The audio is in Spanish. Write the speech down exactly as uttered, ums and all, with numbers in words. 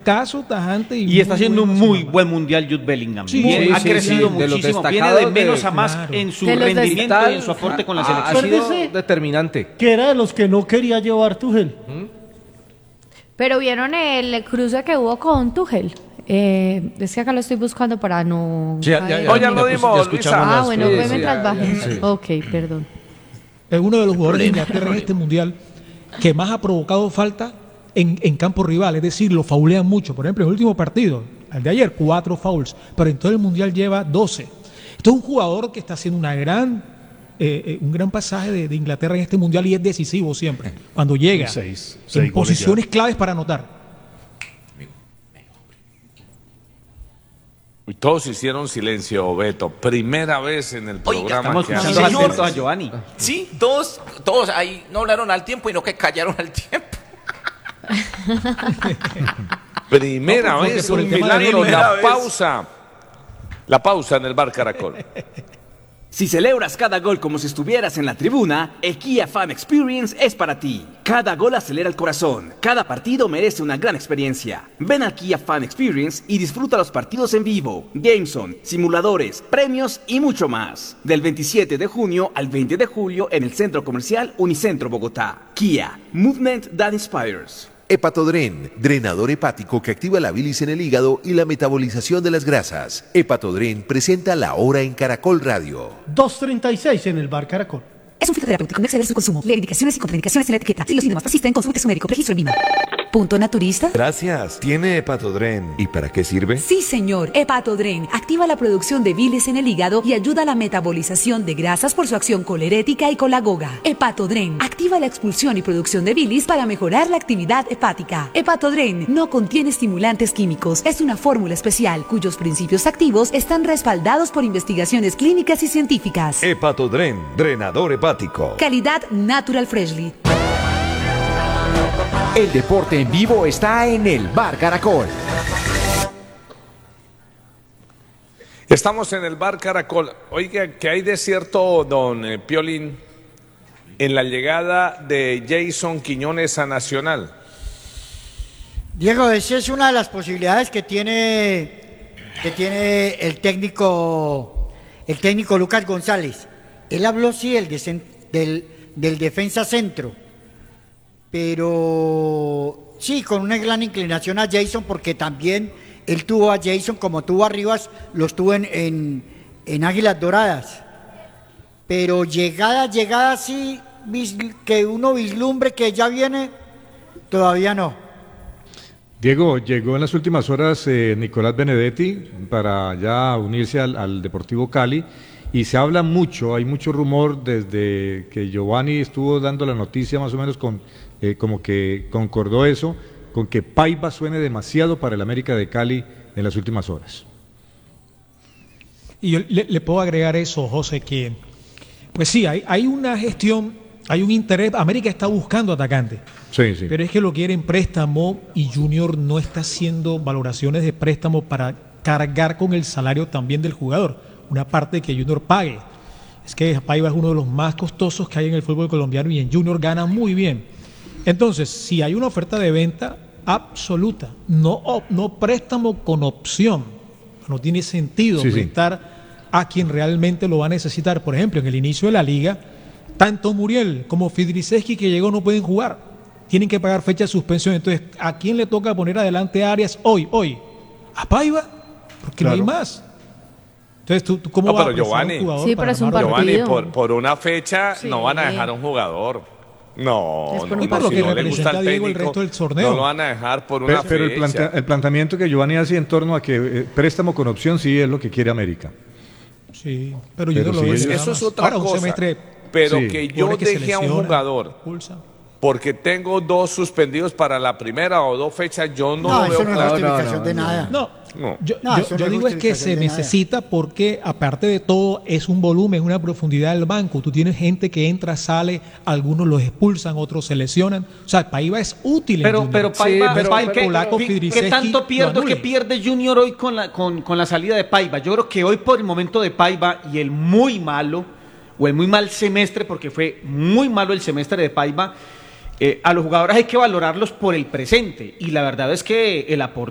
caso tajante. Y, y está haciendo un muy semana. buen mundial Jude Bellingham. Sí, Bien, sí, ha sí, crecido sí, muchísimo, de viene de menos de, a más claro. en su De los rendimiento de- y en su aporte con la ha, selección. ha sido Acuérdese determinante. que era de los que no quería llevar Tuchel. Pero vieron el cruce que hubo con Tuchel. Eh, es que acá lo estoy buscando para no. Sí, ya, ya, caer ya, en- ya lo dimos, ya escuchamos Luisa. Ah, las- bueno, sí, fue sí, mientras ya, bajé. sí. Ok, perdón. Es uno de los jugadores de Inglaterra en este mundial que más ha provocado falta en, en campo rival, es decir, lo faulean mucho. Por ejemplo, en el último partido, el de ayer, cuatro fouls, pero en todo el mundial lleva doce. Esto es un jugador que está haciendo una gran, eh, eh, un gran pasaje de, de Inglaterra en este mundial y es decisivo siempre, cuando llega Seis- en seis goles posiciones claves para anotar. Y todos hicieron silencio, Beto. Primera vez en el Oiga, programa Estamos que escuchando Sí, hace- señor. atentos a Giovanni. Sí, todos, todos ahí no hablaron al tiempo y no que callaron al tiempo. Primera No, porque vez, por el un tema de milagro. Bellingham. La Primera vez. pausa. La pausa en el bar Caracol. Si celebras cada gol como si estuvieras en la tribuna, el Kia Fan Experience es para ti. Cada gol acelera el corazón, cada partido merece una gran experiencia. Ven al Kia Fan Experience y disfruta los partidos en vivo, Gameson, simuladores, premios y mucho más. Del veintisiete de junio al veinte de julio en el Centro Comercial Unicentro Bogotá. Kia, Movement That Inspires. Hepatodren, drenador hepático que activa la bilis en el hígado y la metabolización de las grasas. Hepatodren presenta La Hora en Caracol Radio. dos treinta y seis en el bar Caracol. Es un fitoterapéutico, no exceder su consumo. Lee indicaciones y contraindicaciones en la etiqueta. Si los síntomas persisten, consulte su médico. Registro en Vima. ¿Punto naturista? Gracias. ¿Tiene Hepatodren? ¿Y para qué sirve? Sí, señor. Hepatodren activa la producción de bilis en el hígado y ayuda a la metabolización de grasas por su acción colerética y colagoga. Hepatodren activa la expulsión y producción de bilis para mejorar la actividad hepática. Hepatodren no contiene estimulantes químicos. Es una fórmula especial cuyos principios activos están respaldados por investigaciones clínicas y científicas. Hepatodren, drenador hepático. Calidad Natural Freshly. El deporte en vivo está en el bar Caracol. Estamos en el bar Caracol. Oiga, ¿qué hay de cierto, don eh, Piolín, en la llegada de Jason Quiñones a Nacional? Diego, esa es una de las posibilidades que tiene, que tiene el técnico, el técnico Lucas González. Él habló sí del, del, del defensa centro, pero sí, con una gran inclinación a Jason, porque también él tuvo a Jason como tuvo a Rivas, los tuvo en, en, en Águilas Doradas. Pero llegada, llegada sí, que uno vislumbre que ya viene, todavía no. Diego, llegó en las últimas horas eh, Nicolás Benedetti para ya unirse al, al Deportivo Cali. Y se habla mucho, hay mucho rumor desde que Giovanni estuvo dando la noticia más o menos con, eh, como que concordó eso, con que Paiva suene demasiado para el América de Cali en las últimas horas. Y yo le, le puedo agregar eso, José, que pues sí, hay, hay una gestión, hay un interés, América está buscando atacantes, sí, sí. pero es que lo quiere en préstamo y Junior no está haciendo valoraciones de préstamo para cargar con el salario también del jugador. Una parte que Junior pague. Es que Paiva es uno de los más costosos que hay en el fútbol colombiano y en Junior gana muy bien. Entonces, si hay una oferta de venta absoluta, no, no préstamo con opción, no tiene sentido sí, prestar sí. a quien realmente lo va a necesitar. Por ejemplo, en el inicio de la liga, tanto Muriel como Fidriceski que llegó no pueden jugar, tienen que pagar fecha de suspensión. Entonces, ¿a quién le toca poner adelante a Arias hoy? Hoy, ¿a Paiva? Porque claro. no hay más. Entonces, ¿tú, tú cómo no, vas pero a Giovanni, un jugador sí, pero es un partido. Giovanni, por, por una fecha sí. no van a dejar a un jugador. No, es por no, un no, lo si que no le gusta al Diego técnico, el resto del torneo. no lo van a dejar por Pero, una pero el, fecha. plantea, el planteamiento que Giovanni hace en torno a que eh, préstamo con opción sí es lo que quiere América. Sí, pero yo pero no lo sí, veo. Eso es otra Ahora, cosa. Un semestre, pero sí. que yo que deje a un lesiona, jugador pulsa. porque tengo dos suspendidos para la primera o dos fechas, yo no, No, lo eso veo no es claro. justificación no, no, de no. nada. No, No. yo, No, yo, eso no yo es digo es que justificación se de nada. necesita porque, aparte de todo, es un volumen, una profundidad del banco. Tú tienes gente que entra, sale, algunos los expulsan, otros se lesionan. O sea, Paiva es útil en Pero, Junior. pero Paiva, Sí, pero, Paiva, pero, ¿qué, Polaco, qué- Fidriceski, qué tanto lo pierdo que anule. pierde Junior hoy con la, con, con la salida de Paiva? Yo creo que hoy por el momento de Paiva y el muy malo, o el muy mal semestre, porque fue muy malo el semestre de Paiva, eh, a los jugadores hay que valorarlos por el presente. Y la verdad es que el aporte